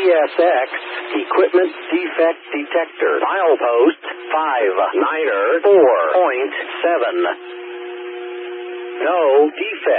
ESX Equipment Defect Detector. Milepost 594.7. No defect.